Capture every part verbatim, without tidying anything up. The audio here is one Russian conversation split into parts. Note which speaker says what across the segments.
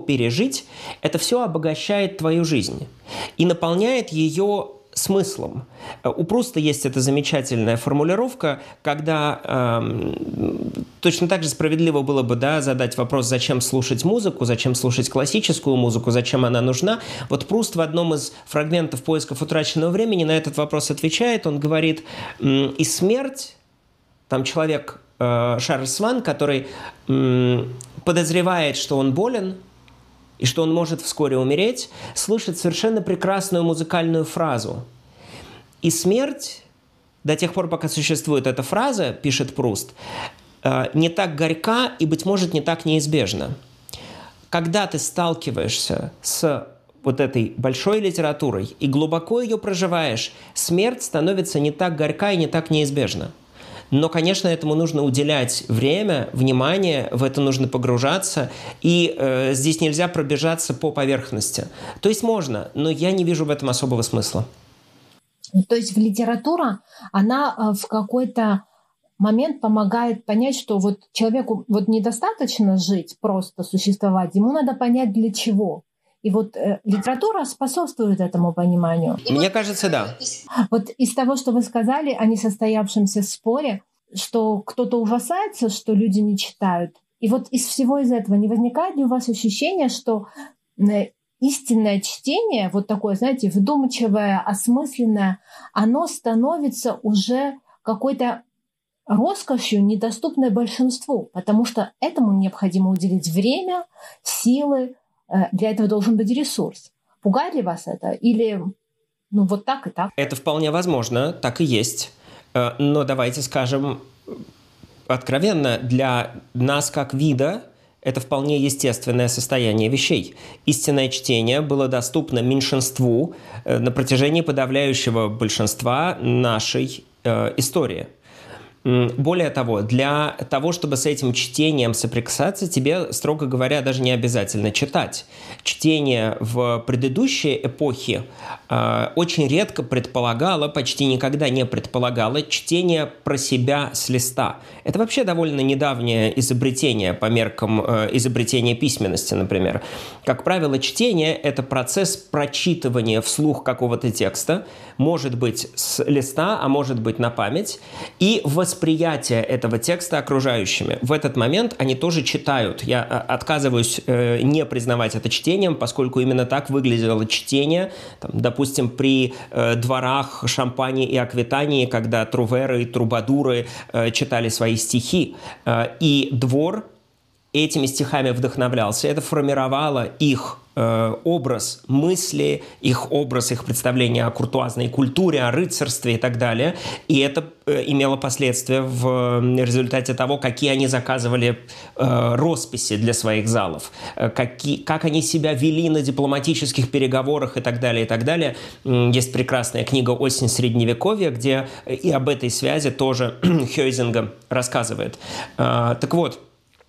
Speaker 1: пережить, это все обогащает твою жизнь и наполняет ее смыслом. У Пруста есть эта замечательная формулировка, когда э, точно так же справедливо было бы, да, задать вопрос, зачем слушать музыку, зачем слушать классическую музыку, зачем она нужна. Вот Пруст в одном из фрагментов «Поисков утраченного времени» на этот вопрос отвечает. Он говорит, и смерть, там человек, э, Шарль Ван, который э, подозревает, что он болен, и что он может вскоре умереть, слышит совершенно прекрасную музыкальную фразу. И смерть, до тех пор, пока существует эта фраза, пишет Пруст, не так горька и, быть может, не так неизбежна. Когда ты сталкиваешься с вот этой большой литературой и глубоко ее проживаешь, смерть становится не так горька и не так неизбежна. Но, конечно, этому нужно уделять время, внимание, в это нужно погружаться, и э, здесь нельзя пробежаться по поверхности. То есть можно, но я не вижу в этом особого смысла.
Speaker 2: То есть литература, она в какой-то момент помогает понять, что вот человеку вот недостаточно жить, просто существовать, ему надо понять для чего. И вот э, литература способствует этому пониманию.
Speaker 1: Мне кажется, да.
Speaker 2: Вот из того, что вы сказали о несостоявшемся споре, что кто-то ужасается, что люди не читают. И вот из всего из этого не возникает ли у вас ощущение, что э, истинное чтение, вот такое, знаете, вдумчивое, осмысленное, оно становится уже какой-то роскошью, недоступной большинству, потому что этому необходимо уделить время, силы, для этого должен быть ресурс. Пугает ли вас это? Или ну, вот так и так?
Speaker 1: Это вполне возможно, так и есть. Но давайте скажем откровенно, для нас как вида это вполне естественное состояние вещей. Истинное чтение было доступно меньшинству на протяжении подавляющего большинства нашей э, истории. Более того, для того, чтобы с этим чтением соприкасаться, тебе, строго говоря, даже не обязательно читать. Чтение в предыдущей эпохе э, очень редко предполагало, почти никогда не предполагало чтение про себя с листа. Это вообще довольно недавнее изобретение по меркам э, изобретения письменности, например. Как правило, чтение – это процесс прочитывания вслух какого-то текста, может быть с листа, а может быть на память, и восприятие этого текста окружающими. В этот момент они тоже читают. Я отказываюсь э, не признавать это чтением, поскольку именно так выглядело чтение, там, допустим, при э, дворах Шампани и Аквитании, когда труверы и трубадуры э, читали свои стихи. Э, и двор этими стихами вдохновлялся. Это формировало их э, образ мысли, их образ, их представление о куртуазной культуре, о рыцарстве и так далее. И это э, имело последствия в результате того, какие они заказывали э, росписи для своих залов, э, какие, как они себя вели на дипломатических переговорах и так далее, и так далее. Есть прекрасная книга «Осень Средневековья», где и об этой связи тоже Хёйзинга рассказывает. Э, так вот,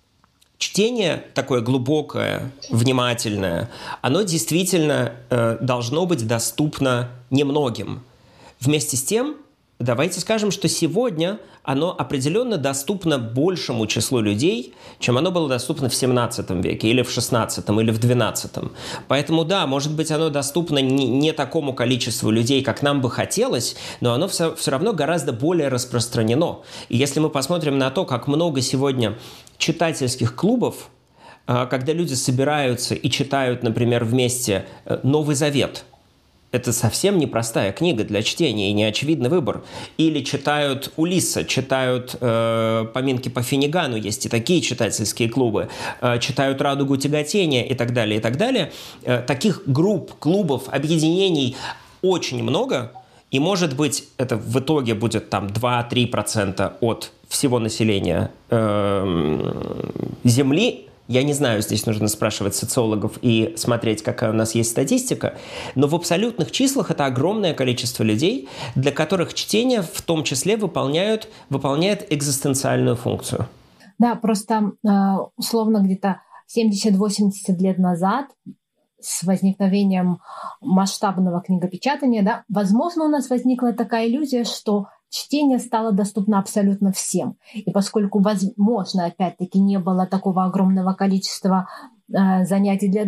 Speaker 1: чтение такое глубокое, внимательное, оно действительно э, должно быть доступно немногим. Вместе с тем, давайте скажем, что сегодня оно определенно доступно большему числу людей, чем оно было доступно в семнадцатом веке, или в шестнадцатом, или в двенадцатом. Поэтому да, может быть, оно доступно не, не такому количеству людей, как нам бы хотелось, но оно все, все равно гораздо более распространено. И если мы посмотрим на то, как много сегодня читательских клубов, когда люди собираются и читают, например, вместе «Новый Завет». Это совсем непростая книга для чтения и неочевидный выбор. Или читают Улисса, читают э, «Поминки по Финнигану», есть и такие читательские клубы, э, читают «Радугу тяготения» и так далее, и так далее. Э, таких групп, клубов, объединений очень много, и, может быть, это в итоге будет там два-три процента от всего населения э, Земли. Я не знаю, здесь нужно спрашивать социологов и смотреть, какая у нас есть статистика, но в абсолютных числах это огромное количество людей, для которых чтение в том числе выполняют, выполняет экзистенциальную функцию.
Speaker 2: Да, просто условно где-то семьдесят-восемьдесят лет назад с возникновением масштабного книгопечатания, да, возможно, у нас возникла такая иллюзия, что чтение стало доступно абсолютно всем. И поскольку, возможно, опять-таки не было такого огромного количества э, занятий для